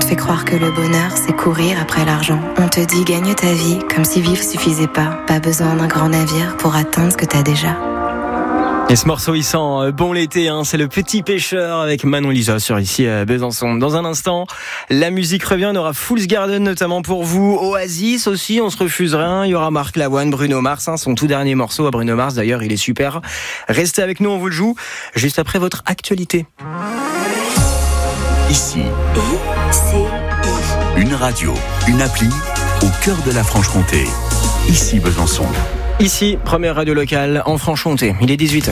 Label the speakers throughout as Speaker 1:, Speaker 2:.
Speaker 1: fait croire que le bonheur, c'est courir après l'argent. On te dit gagne ta vie, comme si vivre suffisait pas. Pas besoin d'un grand navire pour atteindre ce que t'as déjà.
Speaker 2: Et ce morceau, il sent bon l'été, c'est le Petit Pêcheur avec Manon Lisa sur ici à Besançon. Dans un instant, la musique revient, on aura Fool's Garden notamment pour vous, Oasis aussi, on se refuse rien, il y aura Marc Lavoine, Bruno Mars, son tout dernier morceau à Bruno Mars, d'ailleurs il est super. Restez avec nous, on vous le joue, juste après votre actualité.
Speaker 3: Ici, une radio, une appli, au cœur de la Franche-Comté. Ici Besançon.
Speaker 2: Ici, première radio locale en Franche-Comté. Il est 18h.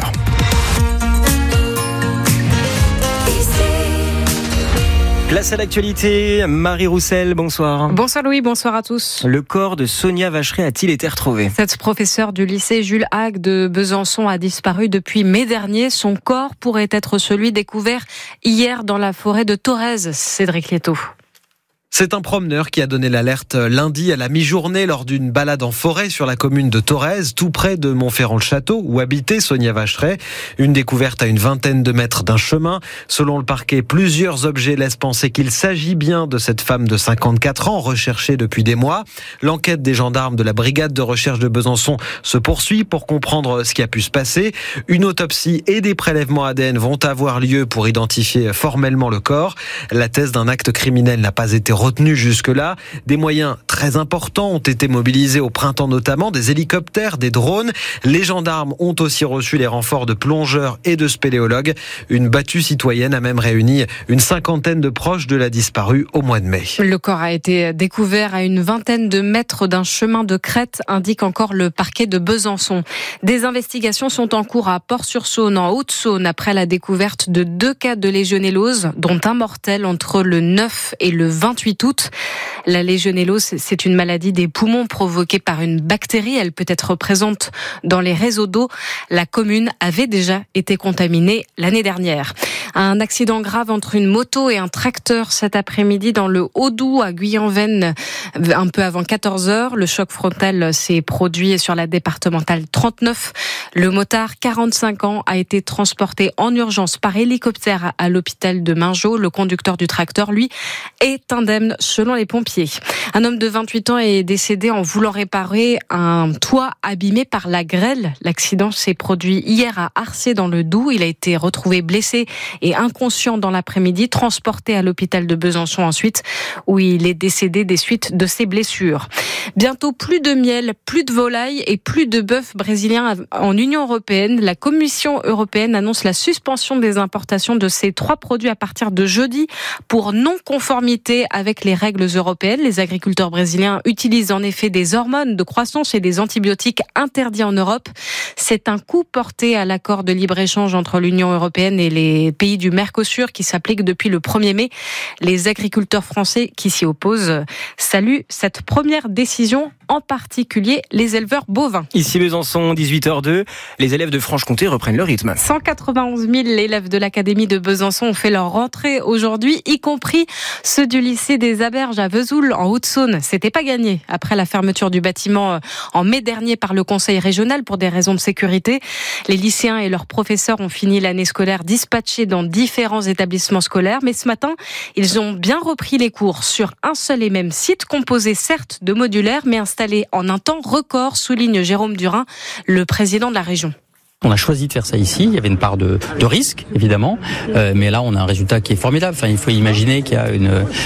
Speaker 2: Place à l'actualité. Marie Roussel, bonsoir.
Speaker 4: Bonsoir Louis, bonsoir à tous.
Speaker 2: Le corps de Sonia Vacheray a-t-il été retrouvé ?
Speaker 4: Cette professeure du lycée Jules Hague de Besançon a disparu depuis mai dernier. Son corps pourrait être celui découvert hier dans la forêt de Thorez. Cédric Lieto.
Speaker 5: C'est un promeneur qui a donné l'alerte lundi à la mi-journée lors d'une balade en forêt sur la commune de Thorez, tout près de Montferrand-le-Château, où habitait Sonia Vacheray. Une découverte à une vingtaine de mètres d'un chemin. Selon le parquet, plusieurs objets laissent penser qu'il s'agit bien de cette femme de 54 ans, recherchée depuis des mois. L'enquête des gendarmes de la brigade de recherche de Besançon se poursuit pour comprendre ce qui a pu se passer. Une autopsie et des prélèvements ADN vont avoir lieu pour identifier formellement le corps. La thèse d'un acte criminel n'a pas été retenue jusque-là. Des moyens très importants ont été mobilisés au printemps notamment, des hélicoptères, des drones. Les gendarmes ont aussi reçu les renforts de plongeurs et de spéléologues. Une battue citoyenne a même réuni une cinquantaine de proches de la disparue au mois de mai.
Speaker 4: Le corps a été découvert à une vingtaine de mètres d'un chemin de crête, indique encore le parquet de Besançon. Des investigations sont en cours à Port-sur-Saône, en Haute-Saône, après la découverte de 2 cas de légionellose, dont un mortel entre le 9 et le 28 août. La légionellose, c'est une maladie des poumons provoquée par une bactérie. Elle peut être présente dans les réseaux d'eau. La commune avait déjà été contaminée l'année dernière. Un accident grave entre une moto et un tracteur cet après-midi dans le Haut-Doubs à Guyanvennes, un peu avant 14h. Le choc frontal s'est produit sur la départementale 39. Le motard, 45 ans, a été transporté en urgence par hélicoptère à l'hôpital de Mingeot. Le conducteur du tracteur, lui, est indemne selon les pompiers. Un homme de 28 ans est décédé en voulant réparer un toit abîmé par la grêle. L'accident s'est produit hier à Arcier dans le Doubs. Il a été retrouvé blessé et inconscient dans l'après-midi, transporté à l'hôpital de Besançon ensuite, où il est décédé des suites de ses blessures. Bientôt plus de miel, plus de volaille et plus de bœuf brésilien en Union européenne. La Commission européenne annonce la suspension des importations de ces 3 produits à partir de jeudi pour non-conformité avec les règles européennes. Les agriculteurs brésiliens utilisent en effet des hormones de croissance et des antibiotiques interdits en Europe. C'est un coup porté à l'accord de libre-échange entre l'Union européenne et les pays du Mercosur qui s'applique depuis le 1er mai. Les agriculteurs français qui s'y opposent saluent cette première décision, en particulier les éleveurs bovins.
Speaker 2: Ici Besançon, 18h02, les élèves de Franche-Comté reprennent le rythme.
Speaker 4: 191 000 élèves de l'Académie de Besançon ont fait leur rentrée aujourd'hui, y compris ceux du lycée des Aberges à Vesoul, en Haute-Saône. C'était pas gagné après la fermeture du bâtiment en mai dernier par le conseil régional pour des raisons de sécurité. Les lycéens et leurs professeurs ont fini l'année scolaire dispatchés dans différents établissements scolaires, mais ce matin, ils ont bien repris les cours sur un seul et même site, composé certes de modulaires, mais installé en un temps record, souligne Jérôme Durin, le président de la région.
Speaker 6: On a choisi de faire ça ici. Il y avait une part de risque, évidemment, mais là, on a un résultat qui est formidable. Enfin, il faut imaginer qu'il y a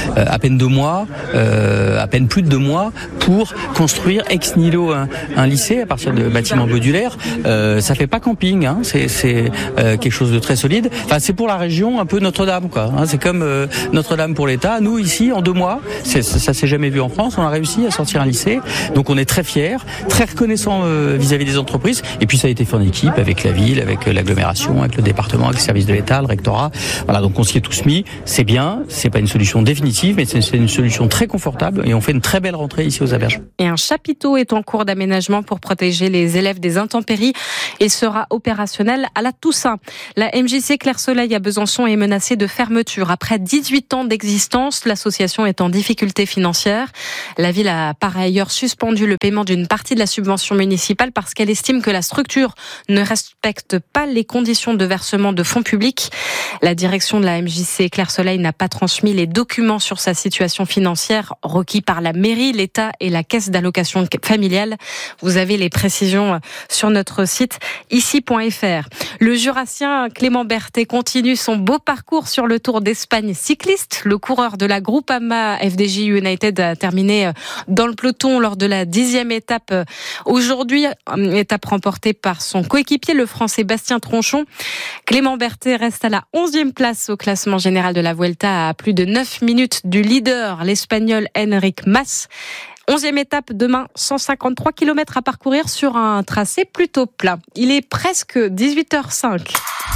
Speaker 6: à peine 2 mois, à peine plus de 2 mois, pour construire ex nihilo un lycée à partir de bâtiments modulaires. Ça fait pas camping, c'est quelque chose de très solide. Enfin, c'est pour la région un peu Notre-Dame, quoi. C'est comme Notre-Dame pour l'État. Nous, ici, en 2 mois, ça s'est jamais vu en France. On a réussi à sortir un lycée, donc on est très fiers, très reconnaissants vis-à-vis des entreprises. Et puis, ça a été fait en équipe avec la ville, avec l'agglomération, avec le département, avec le service de l'État, le rectorat. Voilà, donc on s'y est tous mis. C'est bien, c'est pas une solution définitive, mais c'est une solution très confortable et on fait une très belle rentrée ici aux Aberges.
Speaker 4: Et un chapiteau est en cours d'aménagement pour protéger les élèves des intempéries. Il sera opérationnel à la Toussaint. La MJC Clair-Soleil à Besançon est menacée de fermeture. Après 18 ans d'existence, l'association est en difficulté financière. La ville a par ailleurs suspendu le paiement d'une partie de la subvention municipale parce qu'elle estime que la structure ne respecte pas les conditions de versement de fonds publics. La direction de la MJC Clair Soleil n'a pas transmis les documents sur sa situation financière requis par la mairie, l'État et la caisse d'allocation familiale. Vous avez les précisions sur notre site ici.fr. Le Jurassien Clément Berthet continue son beau parcours sur le Tour d'Espagne cycliste. Le coureur de la Groupama FDJ United a terminé dans le peloton lors de la 10e étape aujourd'hui. Étape remportée par son coéquipier, le Français Bastien Tronchon. Clément Berthet reste à la 11e place au classement général de la Vuelta à plus de 9 minutes du leader, l'Espagnol Enric Mas. 11e étape demain, 153 km à parcourir sur un tracé plutôt plat. Il est presque 18h05.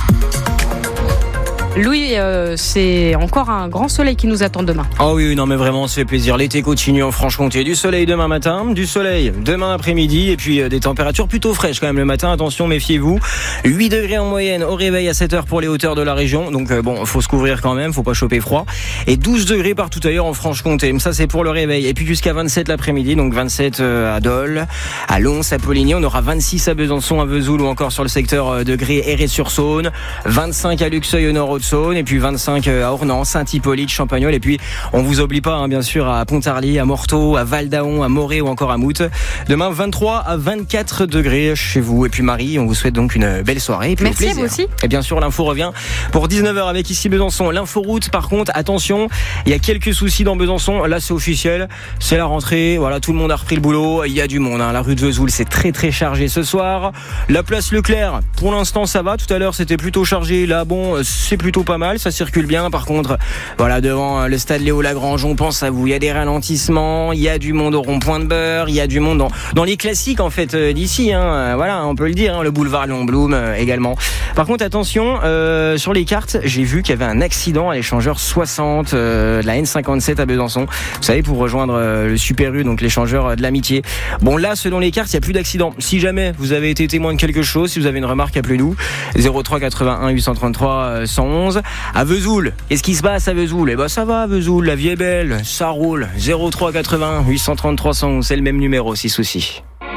Speaker 4: Louis, c'est encore un grand soleil qui nous attend demain.
Speaker 2: Oh oui, non mais vraiment, ça fait plaisir. L'été continue en Franche-Comté. Du soleil demain matin, du soleil demain après-midi et puis des températures plutôt fraîches quand même le matin. Attention, méfiez-vous. 8 degrés en moyenne au réveil à 7h pour les hauteurs de la région. Donc bon, faut se couvrir quand même, faut pas choper froid. Et 12 degrés partout ailleurs en Franche-Comté. Ça c'est pour le réveil. Et puis jusqu'à 27 l'après-midi, donc 27 à Dole, à Lons, à Poligny. On aura 26 à Besançon, à Vesoul ou encore sur le secteur de Gré, Héret-sur-Saône. 25 à Luxeuil au nord Saône et puis 25 à Ornans, Saint-Hippolyte, Champagnole et puis on vous oublie pas bien sûr à Pontarlier, à Morteau, à Val-d'Aon, à Morée ou encore à Mout. Demain 23 à 24 degrés chez vous et puis Marie, on vous souhaite donc une belle soirée et puis
Speaker 4: merci à vous aussi.
Speaker 2: Et bien sûr l'info revient pour 19h avec ici Besançon. L'inforoute par contre, attention, il y a quelques soucis dans Besançon, là c'est officiel, c'est la rentrée, voilà, tout le monde a repris le boulot, il y a du monde, la rue de Vesoul c'est très très chargé ce soir. La place Leclerc, pour l'instant ça va, tout à l'heure c'était plutôt chargé, là bon c'est plutôt pas mal, ça circule bien. Par contre, voilà, devant le stade Léo Lagrange, on pense à vous. Il y a des ralentissements, il y a du monde au rond-point de Beurre, il y a du monde dans les classiques en fait d'ici. Voilà, on peut le dire. Le boulevard Léon Blum également. Par contre, attention, sur les cartes, j'ai vu qu'il y avait un accident à l'échangeur 60 de la N57 à Besançon. Vous savez, pour rejoindre le Super U, donc l'échangeur de l'Amitié. Bon là, selon les cartes, il n'y a plus d'accident. Si jamais vous avez été témoin de quelque chose, si vous avez une remarque, appelez-nous 03 81 833 111. À Vesoul, qu'est-ce qui se passe à Vesoul? Eh ben ça va à Vesoul, la vie est belle, ça roule. 03 80 833 111, c'est le même numéro si souci.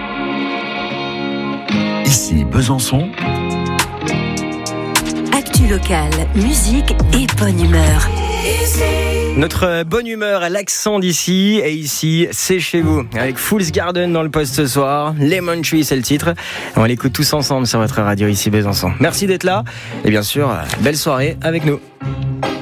Speaker 3: Ici Besançon.
Speaker 7: Actu locale, musique et bonne humeur.
Speaker 2: Notre bonne humeur à l'accent d'ici et ici, c'est chez vous. Avec Fool's Garden dans le poste ce soir. Lemon Tree, c'est le titre. On l'écoute tous ensemble sur votre radio ici Besançon. Merci d'être là et bien sûr, belle soirée avec nous.